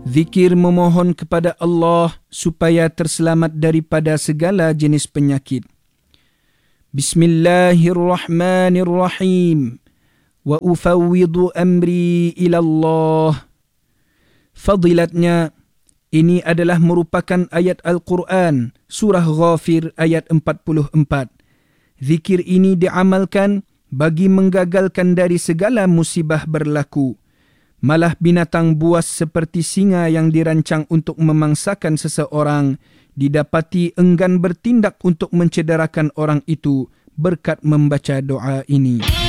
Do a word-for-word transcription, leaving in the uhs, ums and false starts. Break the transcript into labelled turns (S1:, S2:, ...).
S1: Zikir memohon kepada Allah supaya terselamat daripada segala jenis penyakit. Bismillahirrahmanirrahim. Wa ufawwidu amri ila Allah. Fadilatnya, ini adalah merupakan ayat Al-Quran, surah Ghafir ayat empat puluh empat. Zikir ini diamalkan bagi menggagalkan dari segala musibah berlaku. Malah binatang buas seperti singa yang dirancang untuk memangsakan seseorang didapati enggan bertindak untuk mencederakan orang itu berkat membaca doa ini.